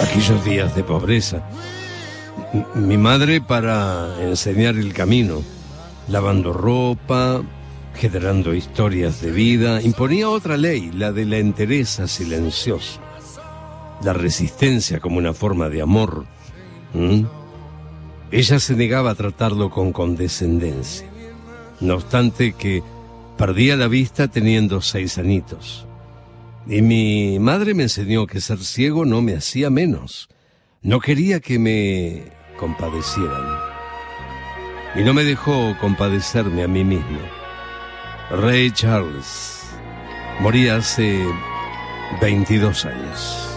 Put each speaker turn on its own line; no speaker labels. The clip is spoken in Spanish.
aquellos días de pobreza. Mi madre para enseñar el camino, lavando ropa, generando historias de vida, imponía otra ley, la de la entereza silenciosa, la resistencia como una forma de amor. Ella se negaba a tratarlo con condescendencia, no obstante que perdía la vista teniendo 6 añitos. Y mi madre me enseñó que ser ciego no me hacía menos. No quería que me compadecieran. Y no me dejó compadecerme a mí mismo. Ray Charles moría hace 22 años.